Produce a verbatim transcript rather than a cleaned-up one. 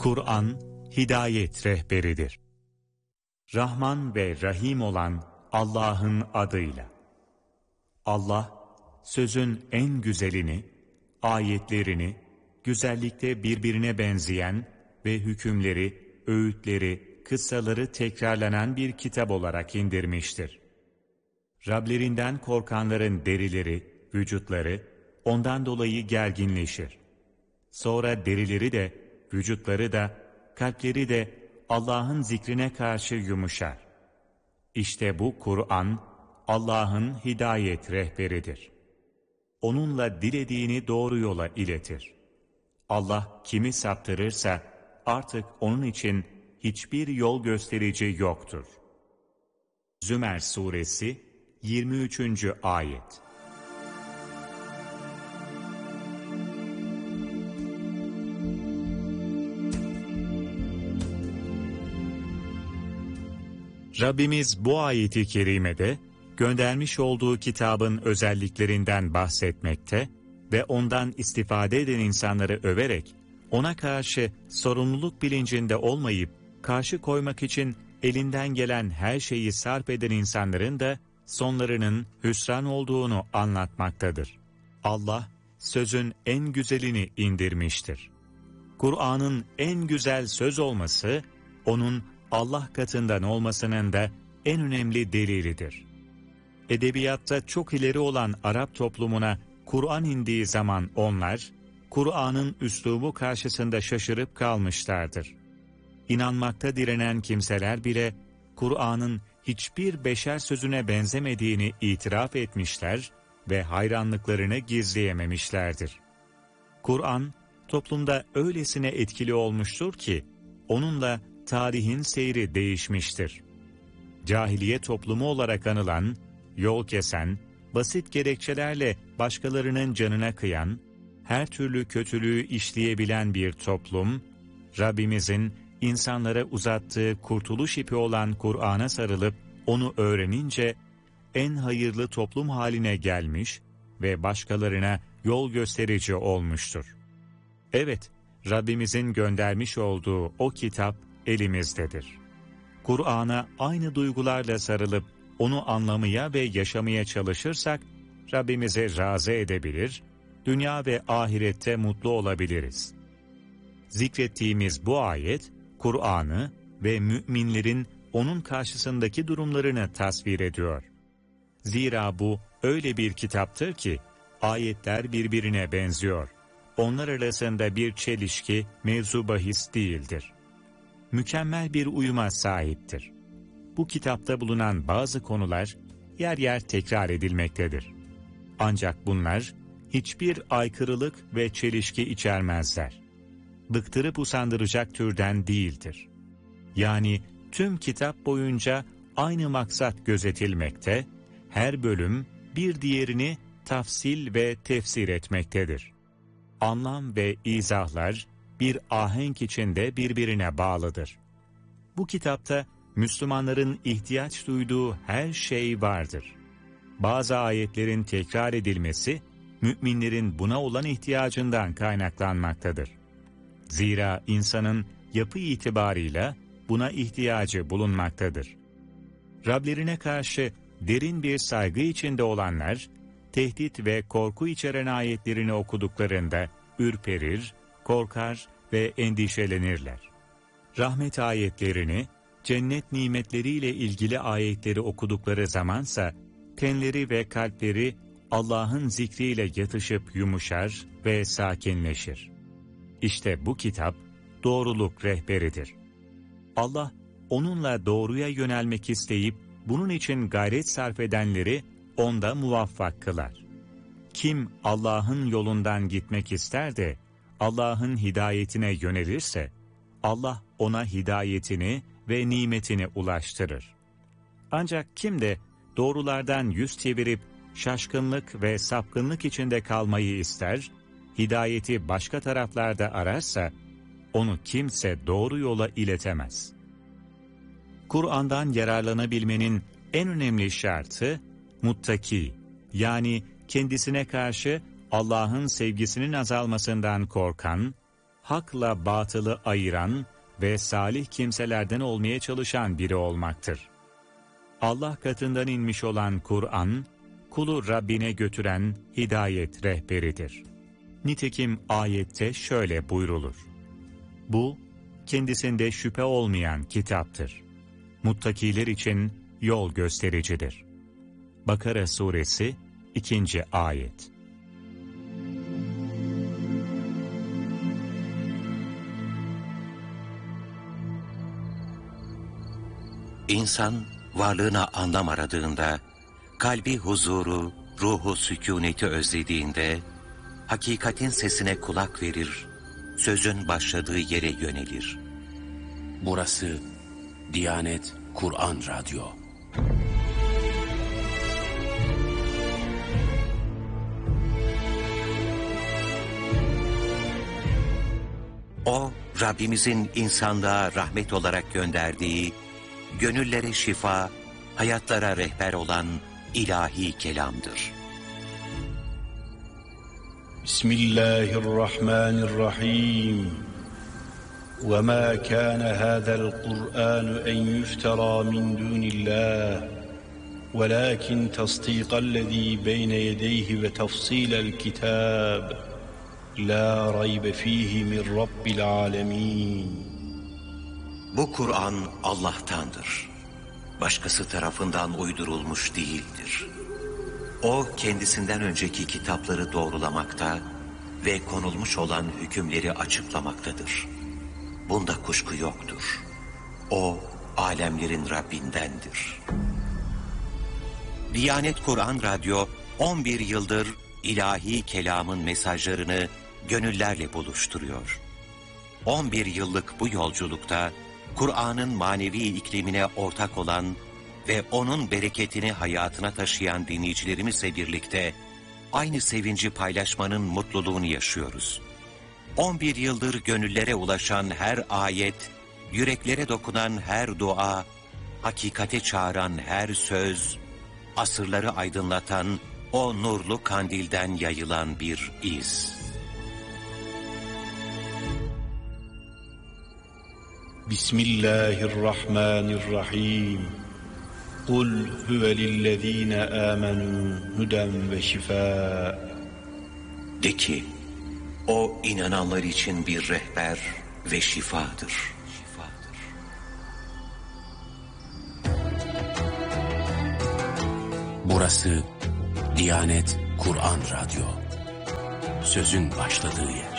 Kur'an, hidayet rehberidir. Rahman ve Rahim olan Allah'ın adıyla. Allah, sözün en güzelini, ayetlerini, güzellikte birbirine benzeyen ve hükümleri, öğütleri, kıssaları tekrarlanan bir kitap olarak indirmiştir. Rablerinden korkanların derileri, vücutları ondan dolayı gerginleşir. Sonra derileri de, vücutları da, kalpleri de Allah'ın zikrine karşı yumuşar. İşte bu Kur'an, Allah'ın hidayet rehberidir. Onunla dilediğini doğru yola iletir. Allah kimi saptırırsa artık onun için hiçbir yol gösterici yoktur. Zümer Suresi yirmi üçüncü Ayet. Rabbimiz bu ayeti kerimede göndermiş olduğu kitabın özelliklerinden bahsetmekte ve ondan istifade eden insanları överek ona karşı sorumluluk bilincinde olmayıp karşı koymak için elinden gelen her şeyi sarf eden insanların da sonlarının hüsran olduğunu anlatmaktadır. Allah sözün en güzelini indirmiştir. Kur'an'ın en güzel söz olması, onun Allah katından olmasının da en önemli delilidir. Edebiyatta çok ileri olan Arap toplumuna Kur'an indiği zaman onlar, Kur'an'ın üslubu karşısında şaşırıp kalmışlardır. İnanmakta direnen kimseler bile, Kur'an'ın hiçbir beşer sözüne benzemediğini itiraf etmişler ve hayranlıklarını gizleyememişlerdir. Kur'an, toplumda öylesine etkili olmuştur ki, onunla tarihin seyri değişmiştir. Cahiliye toplumu olarak anılan, yol kesen, basit gerekçelerle başkalarının canına kıyan, her türlü kötülüğü işleyebilen bir toplum, Rabbimizin insanlara uzattığı kurtuluş ipi olan Kur'an'a sarılıp onu öğrenince en hayırlı toplum haline gelmiş ve başkalarına yol gösterici olmuştur. Evet, Rabbimizin göndermiş olduğu o kitap elimizdedir. Kur'an'a aynı duygularla sarılıp onu anlamaya ve yaşamaya çalışırsak Rabbimize razı edebilir, dünya ve ahirette mutlu olabiliriz. Zikrettiğimiz bu ayet, Kur'an'ı ve müminlerin onun karşısındaki durumlarını tasvir ediyor. Zira bu öyle bir kitaptır ki ayetler birbirine benziyor. Onlar arasında bir çelişki, mevzu bahis değildir. Mükemmel bir uyuma sahiptir. Bu kitapta bulunan bazı konular yer yer tekrar edilmektedir. Ancak bunlar hiçbir aykırılık ve çelişki içermezler. Bıktırıp usandıracak türden değildir. Yani tüm kitap boyunca aynı maksat gözetilmekte, her bölüm bir diğerini tafsil ve tefsir etmektedir. Anlam ve izahlar bir ahenk içinde birbirine bağlıdır. Bu kitapta Müslümanların ihtiyaç duyduğu her şey vardır. Bazı ayetlerin tekrar edilmesi, müminlerin buna olan ihtiyacından kaynaklanmaktadır. Zira insanın yapı itibarıyla buna ihtiyacı bulunmaktadır. Rablerine karşı derin bir saygı içinde olanlar, tehdit ve korku içeren ayetlerini okuduklarında ürperir, korkar ve endişelenirler. Rahmet ayetlerini, cennet nimetleriyle ilgili ayetleri okudukları zamansa, tenleri ve kalpleri Allah'ın zikriyle yatışıp yumuşar ve sakinleşir. İşte bu kitap, doğruluk rehberidir. Allah, onunla doğruya yönelmek isteyip, bunun için gayret sarf edenleri onda muvaffak kılar. Kim Allah'ın yolundan gitmek ister de, Allah'ın hidayetine yönelirse, Allah ona hidayetini ve nimetini ulaştırır. Ancak kim de doğrulardan yüz çevirip şaşkınlık ve sapkınlık içinde kalmayı ister, hidayeti başka taraflarda ararsa, onu kimse doğru yola iletemez. Kur'an'dan yararlanabilmenin en önemli şartı, muttaki, yani kendisine karşı Allah'ın sevgisinin azalmasından korkan, hakla batılı ayıran ve salih kimselerden olmaya çalışan biri olmaktır. Allah katından inmiş olan Kur'an, kulu Rabbine götüren hidayet rehberidir. Nitekim ayette şöyle buyrulur: Bu, kendisinde şüphe olmayan kitaptır. Muttakiler için yol göstericidir. Bakara Suresi ikinci ayet. İnsan varlığına anlam aradığında, kalbi huzuru, ruhu sükûneti özlediğinde, hakikatin sesine kulak verir, sözün başladığı yere yönelir. Burası Diyanet Kur'an Radyo. O, Rabbimizin insanlığa rahmet olarak gönderdiği, gönüllere şifa, hayatlara rehber olan ilahi kelamdır. Bismillahirrahmanirrahim. وَمَا كَانَ هَذَا الْقُرْآنُ أَنْ يُفْتَرَى مِنْ دُونِ اللّٰهِ وَلَكِنْ تَصْدِيقَ الَّذ۪ي بَيْنَ يَدَيْهِ وَتَفْصِيلَ الْكِتَابِ لَا رَيْبَ ف۪يهِ مِنْ رَبِّ الْعَالَمِينَ. Bu Kur'an Allah'tandır. Başkası tarafından uydurulmuş değildir. O, kendisinden önceki kitapları doğrulamakta ve konulmuş olan hükümleri açıklamaktadır. Bunda kuşku yoktur. O, alemlerin Rabbindendir. Diyanet Kur'an Radyo, on bir yıldır ilahi kelamın mesajlarını gönüllerle buluşturuyor. on bir yıllık bu yolculukta, Kur'an'ın manevi iklimine ortak olan ve onun bereketini hayatına taşıyan dinleyicilerimizle birlikte aynı sevinci paylaşmanın mutluluğunu yaşıyoruz. on bir yıldır gönüllere ulaşan her ayet, yüreklere dokunan her dua, hakikate çağıran her söz, asırları aydınlatan o nurlu kandilden yayılan bir iz. Bismillahirrahmanirrahim. Kul huve lillezine amenu huden ve şifa. De ki, o inananlar için bir rehber ve şifadır. Burası Diyanet Kur'an Radyo. Sözün başladığı yer.